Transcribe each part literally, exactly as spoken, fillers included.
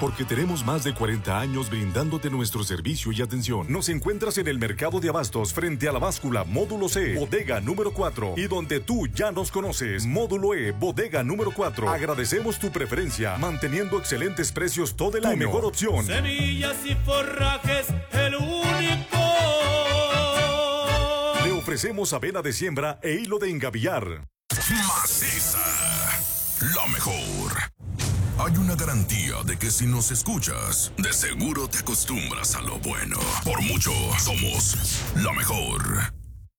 porque tenemos más de cuarenta años brindándote nuestro servicio y atención. Nos encuentras en el Mercado de Abastos frente a la báscula Módulo C, bodega número cuatro, y donde tú ya nos conoces, Módulo E, bodega número cuatro. Agradecemos tu preferencia, manteniendo excelentes precios todo el tu año. Mejor opción. Semillas y forrajes, el único. Le ofrecemos avena de siembra e hilo de engavillar. Maciza, la mejor. Hay una garantía de que si nos escuchas, de seguro te acostumbras a lo bueno. Por mucho, somos la mejor.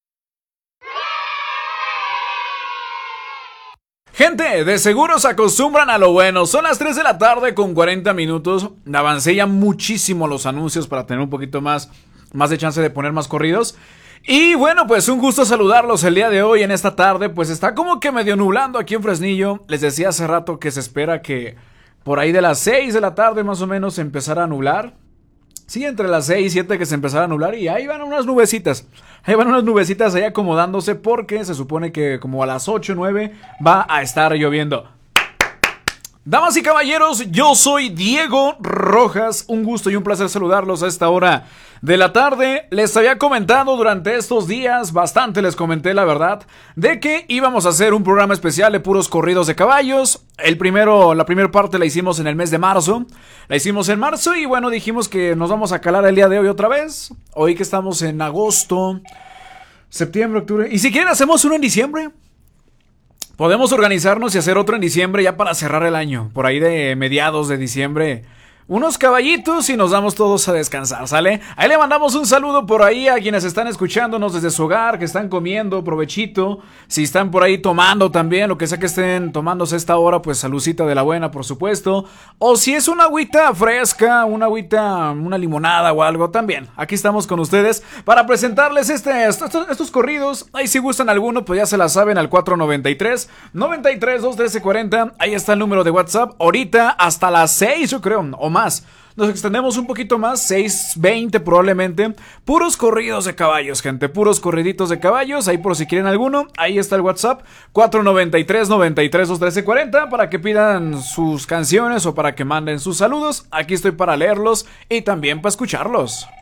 Gente, de seguro se acostumbran a lo bueno. Son las tres de la tarde con cuarenta minutos. Avancé ya muchísimo los anuncios para tener un poquito más, más de chance de poner más corridos. Y bueno, pues un gusto saludarlos el día de hoy en esta tarde. Pues está como que medio nublando aquí en Fresnillo. Les decía hace rato que se espera que por ahí de las seis de la tarde más o menos se empezara a nublar. Sí, entre las seis y siete que se empezara a nublar. Y ahí van unas nubecitas. Ahí van unas nubecitas ahí acomodándose porque se supone que como a las ocho o nueve va a estar lloviendo. Damas y caballeros, yo soy Diego Rojas. Un gusto y un placer saludarlos a esta hora de la tarde. Les había comentado durante estos días, bastante les comenté la verdad, de que íbamos a hacer un programa especial de puros corridos de caballos. El primero, la primera parte la hicimos en el mes de marzo. La hicimos en marzo y bueno, dijimos que nos vamos a calar el día de hoy otra vez. Hoy que estamos en agosto, septiembre, octubre. Y si quieren hacemos uno en diciembre. Podemos organizarnos y hacer otro en diciembre ya para cerrar el año. Por ahí de mediados de diciembre. Unos caballitos y nos damos todos a descansar, ¿sale? Ahí le mandamos un saludo por ahí a quienes están escuchándonos desde su hogar, que están comiendo, provechito. Si están por ahí tomando también, lo que sea que estén tomándose a esta hora, pues saludcita de la buena, por supuesto. O si es una agüita fresca, una agüita, una limonada o algo, también. Aquí estamos con ustedes para presentarles este, estos, estos corridos. Ahí si gustan alguno, pues ya se la saben al cuatro noventa y tres, noventa y tres, dos trece, cuarenta. Ahí está el número de WhatsApp. Ahorita hasta las seis, yo creo, o más. Más. Nos extendemos un poquito más, seis veinte probablemente. Puros corridos de caballos, gente. Puros corriditos de caballos. Ahí por si quieren alguno. Ahí está el WhatsApp. cuatro noventa y tres, noventa y tres, dos trece, cuarenta. Para que pidan sus canciones o para que manden sus saludos. Aquí estoy para leerlos y también para escucharlos.